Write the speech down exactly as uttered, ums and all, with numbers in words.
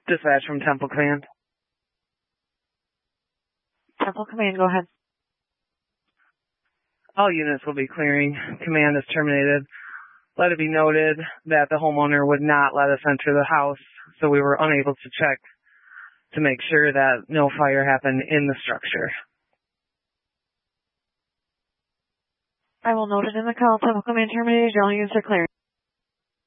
Dispatch from Temple Command. Temple Command, go ahead. All units will be clearing. Command is terminated. Let it be noted that the homeowner would not let us enter the house, so we were unable to check to make sure that no fire happened in the structure. I will note it in the call. Temple Command terminated. All units are clearing.